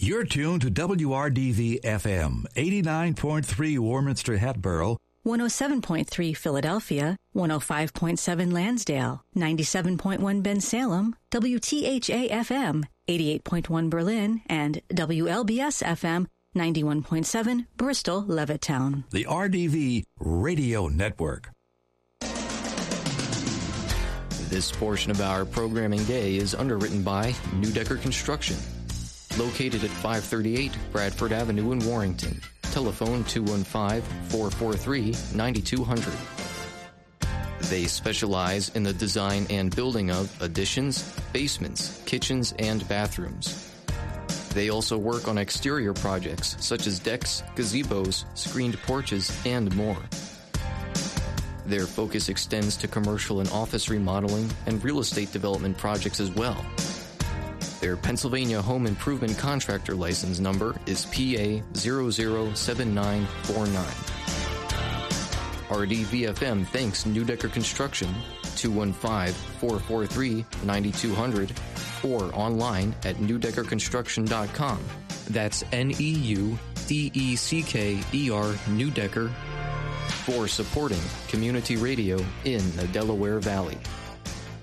You're tuned to WRDV FM, 89.3 Warminster Hatboro, 107.3 Philadelphia, 105.7 Lansdale, 97.1 Bensalem, WTHA FM, 88.1 Berlin, and WLBS FM, 91.7 Bristol, Levittown. the RDV Radio Network. This portion of our programming day is underwritten by Newdecker Construction. Located at 538 Bradford Avenue in Warrington. Telephone 215-443-9200. They specialize in the design and building of additions, basements, kitchens, and bathrooms. They also work on exterior projects such as decks, gazebos, screened porches, and more. Their focus extends to commercial and office remodeling and real estate development projects as well. Their Pennsylvania Home Improvement Contractor License number is PA 007949. RDVFM thanks Newdecker Construction, 215-443-9200, or online at newdeckerconstruction.com. That's NEUDECKER, Newdecker, for supporting community radio in the Delaware Valley.